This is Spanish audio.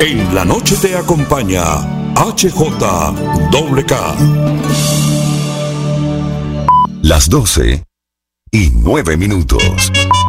En la noche te acompaña HJWK. Las 12:09.